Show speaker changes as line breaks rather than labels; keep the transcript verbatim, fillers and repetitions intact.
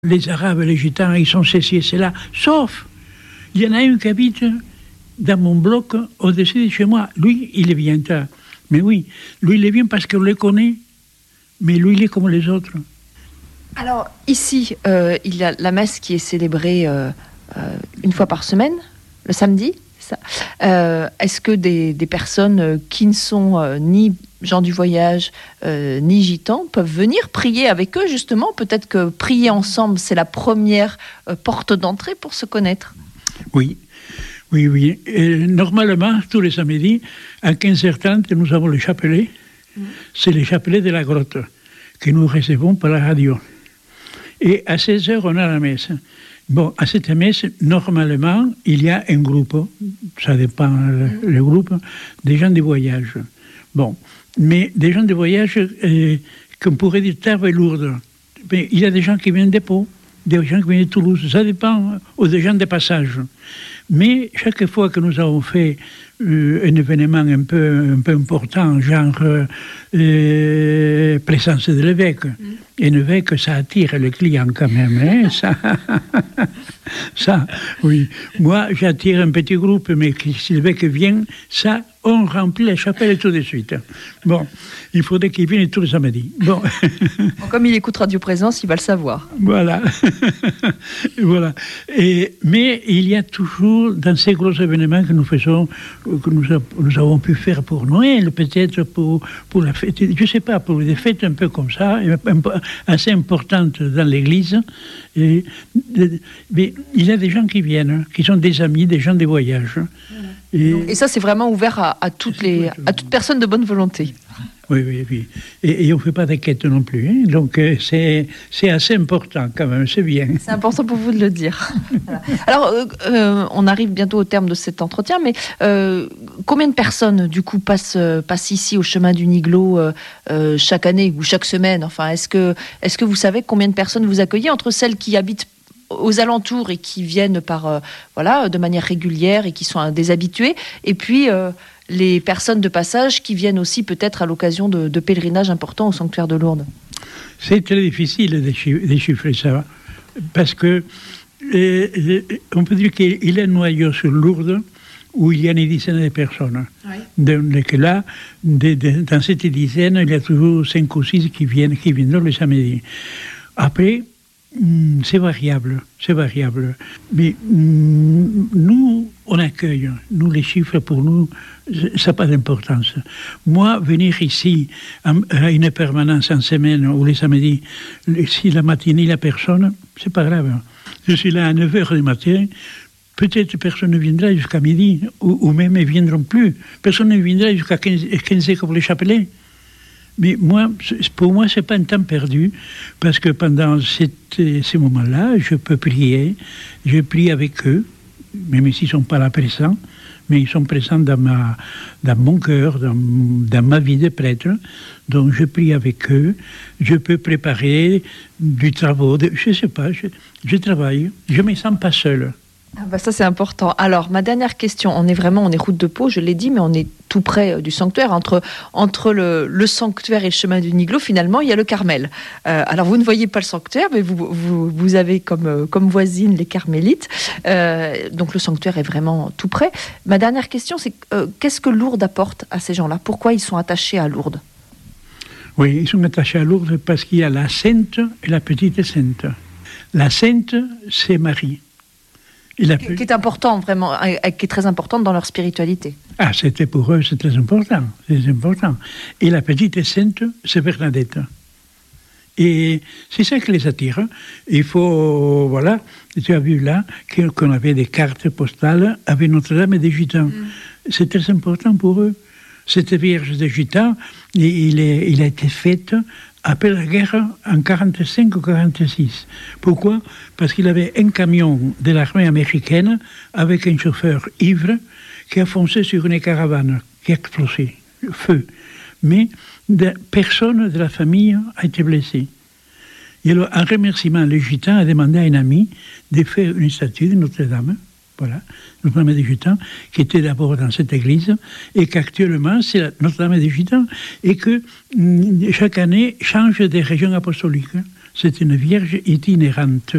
Les Arabes, les Gitans, ils sont ceci et cela. Sauf, il y en a un qui habite dans mon bloc au-dessus de chez moi. Lui, il est bien tard. Mais oui, lui, il est bien parce qu'on le connaît. Mais lui, il est comme les autres.
Alors, ici, euh, il y a la messe qui est célébrée euh, euh, une fois par semaine, le samedi. Ça. Euh, est-ce que des, des personnes qui ne sont euh, ni gens du voyage, euh, ni gitans, peuvent venir prier avec eux, justement? Peut-être que prier ensemble, c'est la première euh, porte d'entrée pour se connaître.
Oui, oui, oui. Et normalement, tous les samedis, à quinze heures trente, nous avons le chapelet. Mmh. C'est le chapelet de la grotte que nous recevons par la radio. Et à seize heures, on a la messe. Bon, à cette messe, normalement, il y a un groupe, ça dépend le, le groupe, des gens de voyage. Bon, mais des gens de voyage euh, qu'on pourrait dire Tarbes et Lourdes. Mais il y a des gens qui viennent de Pau, des gens qui viennent de Toulouse, ça dépend, ou des gens de passage. Mais chaque fois que nous avons fait euh, un événement un peu, un peu important, genre euh, présence de l'évêque, mmh. et l'évêque, ça attire le client quand même. Hein, ça, ça, oui. Moi, j'attire un petit groupe, mais si l'évêque vient, ça, on remplit la chapelle tout de suite. Bon, il faudrait qu'il vienne tous les samedis. Bon.
Bon, comme il écoute Radio Présence, il va le savoir.
Voilà. Voilà. Et, mais il y a toujours, dans ces gros événements que nous faisons, que nous, a, nous avons pu faire pour Noël, peut-être pour, pour la fête, je ne sais pas, pour des fêtes un peu comme ça, assez importantes dans l'église. Et, mais il y a des gens qui viennent, qui sont des amis, des gens de voyage.
Et, et ça, c'est vraiment ouvert à, à, toutes les, à toute personne de bonne volonté.
Oui, oui, oui. Et, et on ne fait pas de quête non plus. Hein. Donc, euh, c'est, c'est assez important quand même, c'est bien.
C'est important pour vous de le dire. Voilà. Alors, euh, euh, on arrive bientôt au terme de cet entretien, mais euh, combien de personnes, du coup, passent, passent ici au chemin du Niglo euh, euh, chaque année ou chaque semaine? Enfin, est-ce que, est-ce que vous savez combien de personnes vous accueillez, entre celles qui habitent aux alentours et qui viennent par, euh, voilà, de manière régulière et qui sont des habitués, et puis euh, les personnes de passage qui viennent aussi peut-être à l'occasion de, de pèlerinages importants au sanctuaire de Lourdes? C'est
très difficile de déchiffrer ça, parce que euh, on peut dire qu'il y a un noyau sur Lourdes où il y a une dizaine de personnes. Oui. Donc là, de, de, dans cette dizaine, il y a toujours cinq ou six qui viennent, qui viennent le samedi. Après, c'est variable, c'est variable. Mais nous, on accueille. Nous, les chiffres, pour nous, ça n'a pas d'importance. Moi, venir ici à une permanence en semaine ou les samedis, si la matinée, la personne, c'est pas grave. Je suis là à neuf heures du matin, peut-être personne ne viendra jusqu'à midi, ou, ou même ils ne viendront plus. Personne ne viendra jusqu'à quinze heures comme les chapelets. Mais moi, pour moi, ce n'est pas un temps perdu, parce que pendant cette, ces moments-là, je peux prier, je prie avec eux, même s'ils ne sont pas là présents, mais ils sont présents dans, ma, dans mon cœur, dans, dans ma vie de prêtre. Donc je prie avec eux, je peux préparer du travail, de, je ne sais pas, je, je travaille, je ne me sens pas seul.
Ah bah ça c'est important. Alors ma dernière question, on est vraiment, on est route de Pau, je l'ai dit, mais on est tout près euh, du sanctuaire, entre, entre le, le sanctuaire et le chemin du Niglo, finalement il y a le Carmel. Euh, alors vous ne voyez pas le sanctuaire, mais vous, vous, vous avez comme, euh, comme voisine les carmélites, euh, donc le sanctuaire est vraiment tout près. Ma dernière question c'est, euh, qu'est-ce que Lourdes apporte à ces gens-là? Pourquoi ils sont attachés à Lourdes?
Oui, ils sont attachés à Lourdes parce qu'il y a la Sainte et la Petite Sainte. La Sainte, c'est Marie.
Qui, qui est important, vraiment, qui est très importante dans leur spiritualité.
Ah, c'était pour eux, c'est très important, c'est important. Et la petite sainte, c'est Bernadette. Et c'est ça qui les attire. Il faut, voilà, tu as vu là qu'on avait des cartes postales avec Notre-Dame des Gitans. Mm. C'est très important pour eux. Cette Vierge des Gitans, il, est, il a été faite après la guerre en quarante-cinq ou quarante-six. Pourquoi? Parce qu'il avait un camion de l'armée américaine avec un chauffeur ivre qui a foncé sur une caravane, qui a explosé, feu. Mais de, personne de la famille a été blessé. Et alors, en remerciement, le gitan a demandé à un ami de faire une statue de Notre-Dame. Voilà, Notre-Dame des Gitans, qui était d'abord dans cette église, et qu'actuellement, c'est la Notre-Dame des Gitans, et que mm, chaque année change des régions apostoliques. c'est une vierge itinérante.